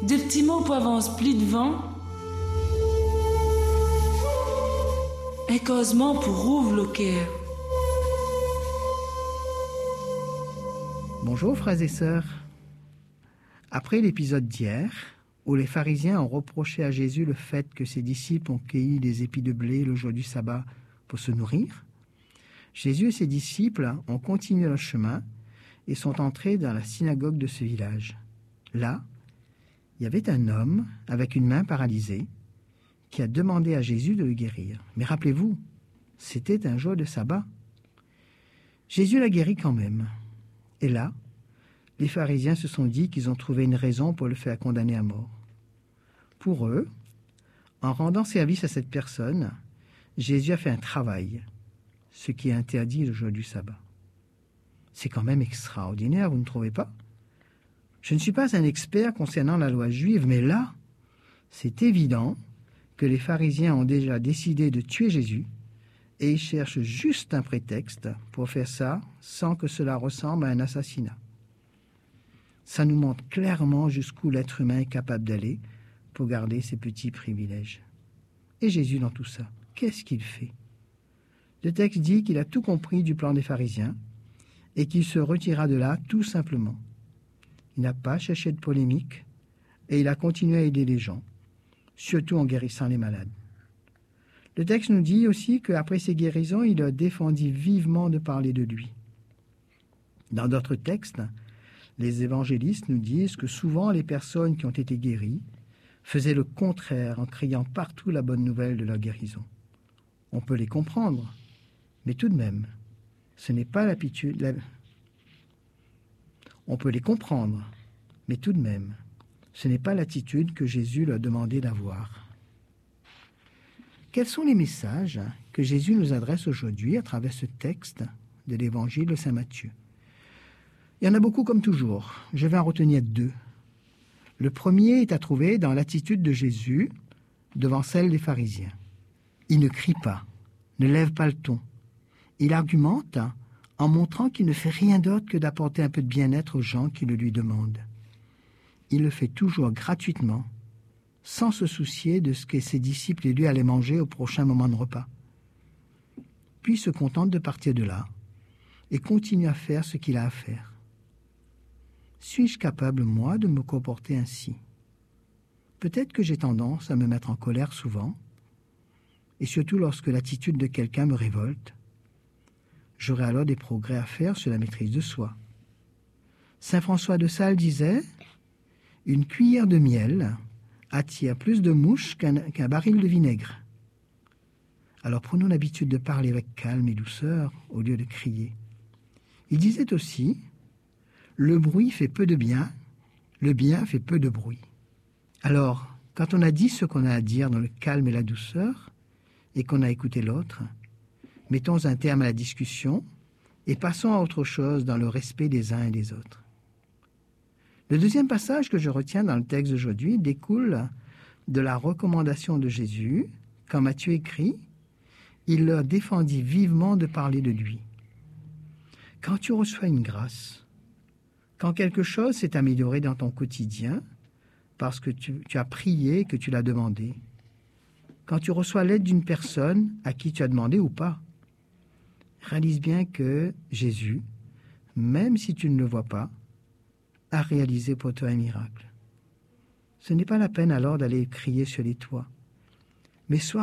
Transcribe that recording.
de petits mots pour avance plus devant, un causement pour ouvre le cœur. Bonjour frères et sœurs. Après l'épisode d'hier, où les pharisiens ont reproché à Jésus le fait que ses disciples ont cueilli des épis de blé le jour du sabbat pour se nourrir, Jésus et ses disciples ont continué leur chemin et sont entrés dans la synagogue de ce village. Là, il y avait un homme avec une main paralysée qui a demandé à Jésus de le guérir. Mais rappelez-vous, c'était un jour de sabbat. Jésus l'a guéri quand même. Et là, les pharisiens se sont dit qu'ils ont trouvé une raison pour le faire condamner à mort. Pour eux, en rendant service à cette personne, Jésus a fait un travail, ce qui est interdit le jour du sabbat. C'est quand même extraordinaire, vous ne trouvez pas ? Je ne suis pas un expert concernant la loi juive, mais là, c'est évident que les pharisiens ont déjà décidé de tuer Jésus et ils cherchent juste un prétexte pour faire ça sans que cela ressemble à un assassinat. Ça nous montre clairement jusqu'où l'être humain est capable d'aller pour garder ses petits privilèges. Et Jésus dans tout ça, qu'est-ce qu'il fait ? Le texte dit qu'il a tout compris du plan des pharisiens et qu'il se retira de là tout simplement. Il n'a pas cherché de polémique et il a continué à aider les gens, surtout en guérissant les malades. Le texte nous dit aussi qu'après ses guérisons, il a défendu vivement de parler de lui. Dans d'autres textes, les évangélistes nous disent que souvent les personnes qui ont été guéries faisaient le contraire en criant partout la bonne nouvelle de leur guérison. On peut les comprendre, mais tout de même, ce n'est pas l'attitude. On peut les comprendre, mais tout de même, ce n'est pas l'attitude que Jésus leur demandait d'avoir. Quels sont les messages que Jésus nous adresse aujourd'hui à travers ce texte de l'évangile de saint Matthieu ? Il y en a beaucoup comme toujours. Je vais en retenir deux. Le premier est à trouver dans l'attitude de Jésus devant celle des pharisiens. Il ne crie pas, ne lève pas le ton. Il argumente en montrant qu'il ne fait rien d'autre que d'apporter un peu de bien-être aux gens qui le lui demandent. Il le fait toujours gratuitement, sans se soucier de ce que ses disciples et lui allaient manger au prochain moment de repas. Puis il se contente de partir de là et continue à faire ce qu'il a à faire. Suis-je capable, moi, de me comporter ainsi ? Peut-être que j'ai tendance à me mettre en colère souvent, et surtout lorsque l'attitude de quelqu'un me révolte. J'aurai alors des progrès à faire sur la maîtrise de soi. Saint François de Sales disait « Une cuillère de miel attire plus de mouches qu'un baril de vinaigre. » Alors prenons l'habitude de parler avec calme et douceur au lieu de crier. Il disait aussi « Le bruit fait peu de bien, le bien fait peu de bruit. » Alors, quand on a dit ce qu'on a à dire dans le calme et la douceur, et qu'on a écouté l'autre, mettons un terme à la discussion et passons à autre chose dans le respect des uns et des autres. Le deuxième passage que je retiens dans le texte d'aujourd'hui découle de la recommandation de Jésus, quand Matthieu écrit « Il leur défendit vivement de parler de lui ». Quand tu reçois une grâce, quand quelque chose s'est amélioré dans ton quotidien, parce que tu as prié, que tu l'as demandé, quand tu reçois l'aide d'une personne à qui tu as demandé ou pas, réalise bien que Jésus, même si tu ne le vois pas, a réalisé pour toi un miracle. Ce n'est pas la peine alors d'aller crier sur les toits, mais sois